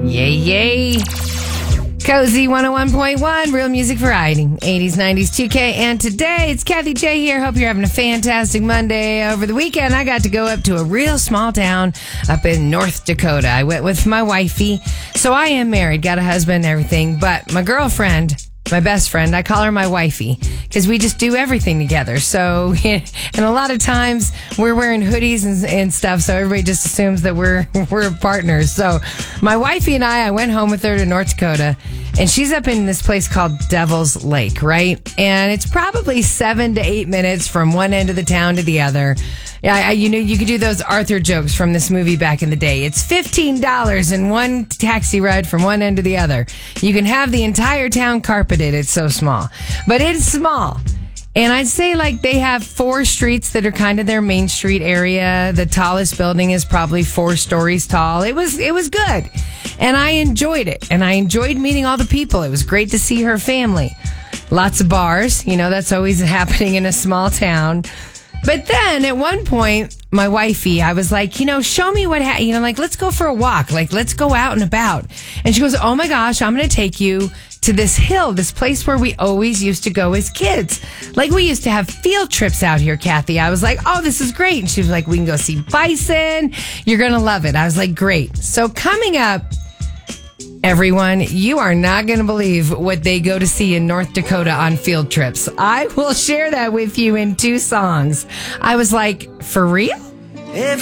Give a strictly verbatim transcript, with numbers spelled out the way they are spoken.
Yay, yay. Cozy one oh one point one, real music variety, eighties, nineties, two K, and today it's Kathy J here. Hope you're having a fantastic Monday. Over the weekend, I got to go up to a real small town up in North Dakota. I went with my wifey. So I am married, got a husband and everything, but my girlfriend, my best friend, I call her my wifey because we just do everything together. So, and a lot of times we're wearing hoodies and, and stuff, so everybody just assumes that we're we're partners. So, my wifey and I, I went home with her to North Dakota, and she's up in this place called Devil's Lake, right? And it's probably seven to eight minutes from one end of the town to the other. Yeah, I, you know, you could do those Arthur jokes from this movie back in the day. It's fifteen dollars in one taxi ride from one end to the other. You can have the entire town carpeted. It's so small. But it's small. And I'd say like they have four streets that are kind of their main street area. The tallest building is probably four stories tall. It was, it was good. And I enjoyed it. And I enjoyed meeting all the people. It was great to see her family. Lots of bars. You know, that's always happening in a small town. But then at one point, my wifey, I was like, you know, show me what, ha-, you know, like, let's go for a walk. Like, let's go out and about. And she goes, oh my gosh, I'm going to take you to this hill, this place where we always used to go as kids. Like, we used to have field trips out here, Kathy. I was like, oh, this is great. And she was like, we can go see bison. You're going to love it. I was like, great. So coming up, everyone, you are not going to believe what they go to see in North Dakota on field trips. I will share that with you in two songs. I was like, for real?